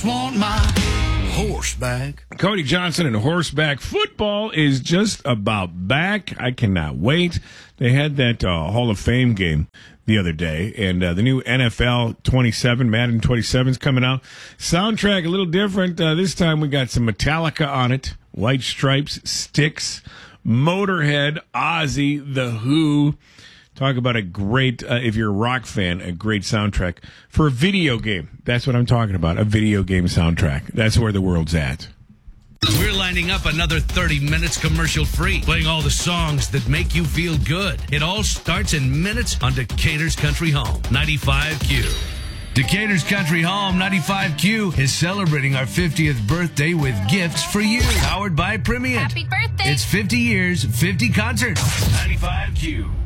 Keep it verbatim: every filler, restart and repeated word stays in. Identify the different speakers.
Speaker 1: want my horseback.
Speaker 2: Cody Johnson and horseback football is just about back. I cannot wait. They had that uh, Hall of Fame game the other day, and uh, the new N F L twenty-seven, Madden twenty-seven is coming out. Soundtrack a little different. Uh, this time we got some Metallica on it, White Stripes, Styx, Motorhead, Ozzy, The Who. Talk about a great, uh, if you're a rock fan, a great soundtrack for a video game. That's what I'm talking about, a video game soundtrack. That's where the world's at.
Speaker 3: We're lining up another thirty minutes commercial-free, playing all the songs that make you feel good. It all starts in minutes on Decatur's Country Home, ninety-five Q. Decatur's Country Home, ninety-five Q, is celebrating our fiftieth birthday with gifts for you. Powered by Primient.
Speaker 4: Happy birthday!
Speaker 3: It's fifty years, fifty concerts. ninety-five Q.